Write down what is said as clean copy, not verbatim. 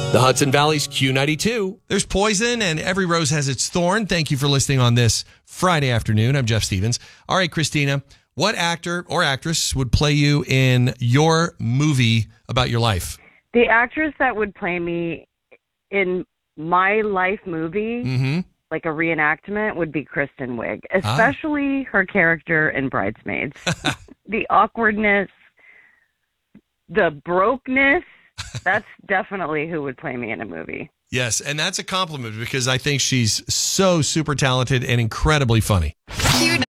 The Hudson Valley's Q92. There's poison and every rose has its thorn. Thank you for listening on this Friday afternoon. I'm Jeff Stevens. All right, Christina, what actor or actress would play you in your movie about your life? The actress that would play me in my life movie, like a reenactment, would be Kristen Wiig, especially her character in Bridesmaids. The awkwardness, the brokeness. That's definitely who would play me in a movie. Yes, and that's a compliment because I think she's so super talented and incredibly funny.